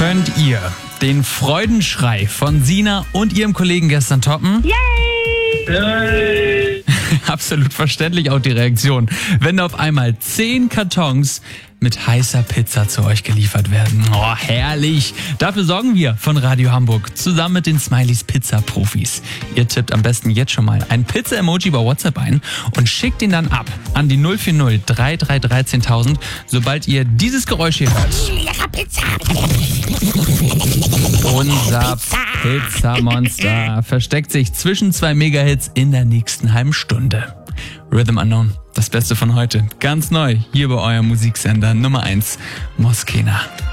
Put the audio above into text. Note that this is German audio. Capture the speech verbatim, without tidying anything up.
Könnt ihr den Freudenschrei von Sina und ihrem Kollegen gestern toppen? Yay! Yay! Absolut verständlich auch die Reaktion, wenn auf einmal zehn Kartons mit heißer Pizza zu euch geliefert werden. Oh, herrlich. Dafür sorgen wir von Radio Hamburg zusammen mit den Smileys Pizza-Profis. Ihr tippt am besten jetzt schon mal ein Pizza-Emoji bei WhatsApp ein und schickt ihn dann ab an die null vier null drei drei drei zehntausend, sobald ihr dieses Geräusch hier hört. Lecker Pizza! Unser Pizzamonster versteckt sich zwischen zwei Megahits in der nächsten halben Stunde. Rhythm Unknown, das Beste von heute. Ganz neu hier bei eurem Musiksender Nummer eins, Moskena.